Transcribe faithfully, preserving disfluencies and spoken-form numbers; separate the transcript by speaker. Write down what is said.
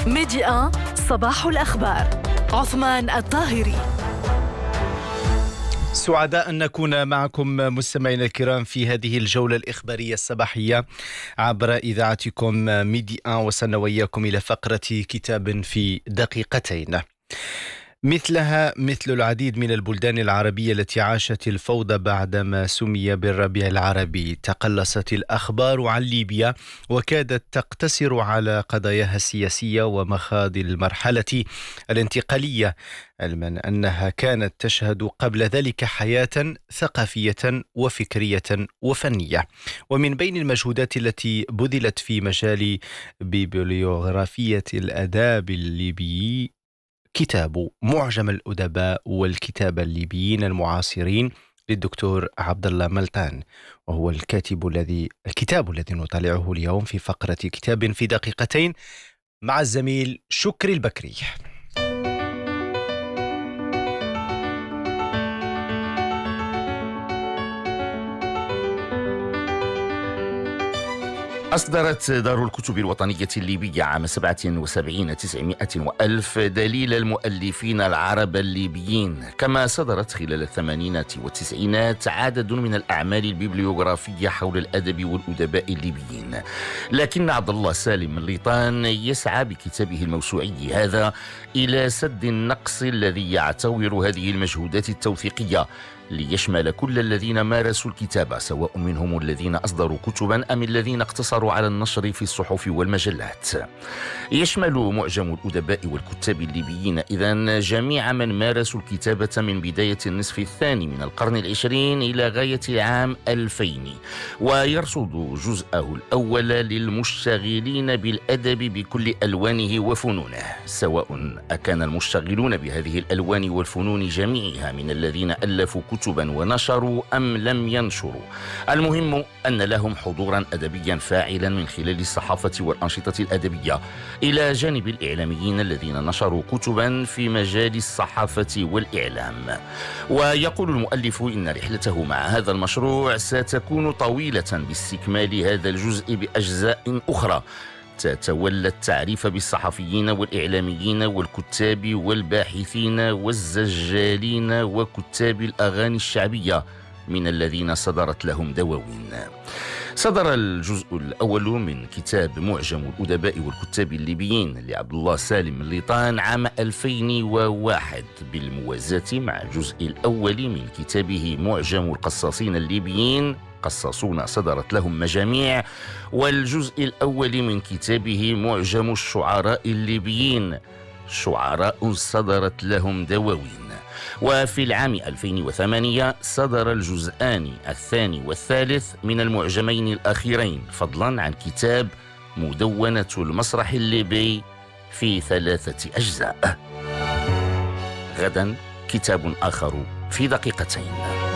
Speaker 1: ميديا صباح الأخبار. عثمان الطاهري.
Speaker 2: سعداء أن نكون معكم مستمعينا الكرام في هذه الجولة الإخبارية الصباحية عبر إذاعتكم ميديا. وصلنا وإياكم إلى فقرة كتاب في دقيقتين. مثلها مثل العديد من البلدان العربية التي عاشت الفوضى بعدما سمي بالربيع العربي، تقلصت الأخبار عن ليبيا وكادت تقتصر على قضاياها السياسية ومخاض المرحلة الانتقالية، علما أنها كانت تشهد قبل ذلك حياة ثقافية وفكرية وفنية. ومن بين المجهودات التي بذلت في مجال بيبليوغرافية الآداب الليبي كتاب معجم الأدباء والكتابة الليبيين المعاصرين للدكتور عبد الله ملتان، وهو الكاتب الذي الكتاب الذي نطالعه اليوم في فقرة كتاب في دقيقتين مع الزميل شكري البكري.
Speaker 3: أصدرت دار الكتب الوطنية الليبية عام سبعة وسبعين تسعمائة وألف دليل المؤلفين العرب الليبيين، كما صدرت خلال الثمانينات والتسعينات عدد من الأعمال البيبليوغرافية حول الأدب والأدباء الليبيين. لكن عبد الله سالم الليطان يسعى بكتابه الموسوعي هذا إلى سد النقص الذي يعتبر هذه المجهودات التوثيقية، ليشمل كل الذين مارسوا الكتابة، سواء منهم الذين أصدروا كتبا أم الذين اقتصروا على النشر في الصحف والمجلات. يشمل معجم الأدباء والكتاب الليبيين إذن جميع من مارسوا الكتابة من بداية النصف الثاني من القرن العشرين إلى غاية العام ألفين، ويرصد جزءه الأول للمشتغلين بالأدب بكل ألوانه وفنونه، سواء أكان المشتغلون بهذه الألوان والفنون جميعها من الذين ألفوا كتبا ونشروا أم لم ينشروا. المهم أن لهم حضورا أدبيا فاعلا من خلال الصحافة والأنشطة الأدبية، إلى جانب الإعلاميين الذين نشروا كتبا في مجال الصحافة والإعلام. ويقول المؤلف إن رحلته مع هذا المشروع ستكون طويلة باستكمال هذا الجزء بأجزاء أخرى تتولى التعريف بالصحفيين والإعلاميين والكتاب والباحثين والزجالين وكتاب الأغاني الشعبية من الذين صدرت لهم دواوين. صدر الجزء الأول من كتاب معجم الأدباء والكتاب الليبيين لعبد الله سالم الليطان عام ألفين وواحد، بالموازاة مع الجزء الأول من كتابه معجم القصاصين الليبيين، قصاصون صدرت لهم مجاميع، والجزء الأول من كتابه معجم الشعراء الليبيين، شعراء صدرت لهم دواوين. وفي العام ألفين وثمانية صدر الجزءان الثاني والثالث من المعجمين الأخيرين، فضلا عن كتاب مدونة المسرح الليبي في ثلاثة أجزاء. غدا كتاب آخر في دقيقتين.